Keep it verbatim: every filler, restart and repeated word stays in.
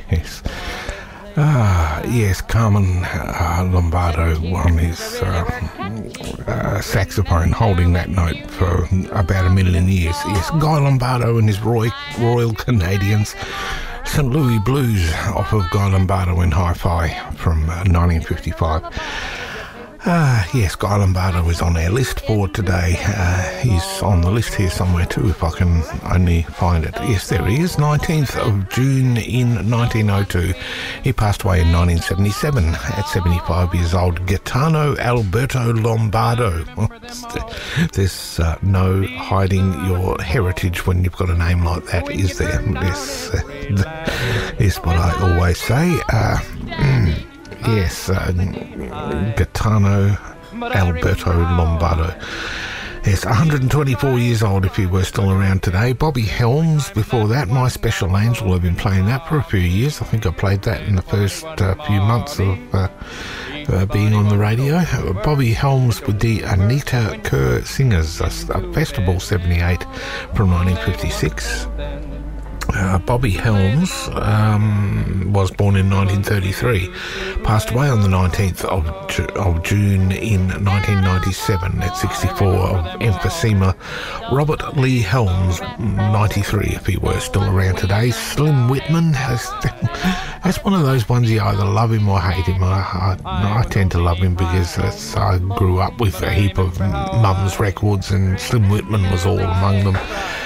Yes. Ah, yes, Carmen uh, Lombardo on his uh, uh, saxophone, holding that note for about a million years. Yes, Guy Lombardo and his Roy, Royal Canadians. Saint Louis Blues off of Guy Lombardo in Hi-Fi from uh, nineteen fifty-five. Ah, yes, Guy Lombardo is on our list for today. Uh, he's on the list here somewhere too, if I can only find it. Yes, there he is, nineteenth of June in nineteen oh two. He passed away in nineteen seventy-seven at seventy-five years old. Gaetano Alberto Lombardo. There's uh, no hiding your heritage when you've got a name like that, is there? This uh, is what I always say. Uh, Yes, uh, Gaetano Alberto Lombardo. Yes, one hundred twenty-four years old if he were still around today. Bobby Helms before that, My Special Angel. I've been playing that for a few years. I think I played that in the first uh, few months of uh, uh, being on the radio. Bobby Helms with the Anita Kerr Singers, a, a Festival seventy-eight from nineteen fifty-six. Uh, Bobby Helms um, was born in nineteen thirty-three, passed away on the nineteenth of, Ju- of June in nineteen ninety-seven at sixty-four of emphysema. Robert Lee Helms, ninety-three if he were still around today. Slim Whitman, has, that's one of those ones you either love him or hate him. I, I, I tend to love him because it's, I grew up with a heap of mum's records and Slim Whitman was all among them.